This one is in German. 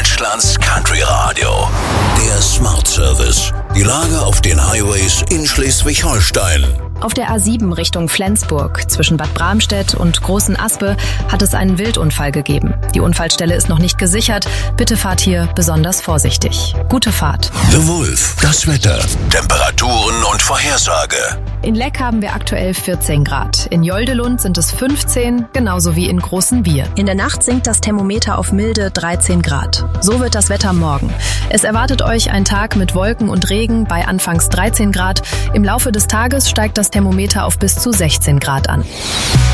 Deutschlands Country Radio. Der Smart Service. Die Lage auf den Highways in Schleswig-Holstein. Auf der A7 Richtung Flensburg zwischen Bad Bramstedt und Großen Aspe hat es einen Wildunfall gegeben. Die Unfallstelle ist noch nicht gesichert. Bitte fahrt hier besonders vorsichtig. Gute Fahrt. The Wolf. Das Wetter. Temperaturen und Vorhersage. In Leck haben wir aktuell 14 Grad. In Joldelund sind es 15, genauso wie in Großen Wier. In der Nacht sinkt das Thermometer auf milde 13 Grad. So wird das Wetter morgen. Es erwartet euch ein Tag mit Wolken und Regen bei anfangs 13 Grad. Im Laufe des Tages steigt das Thermometer auf bis zu 16 Grad an.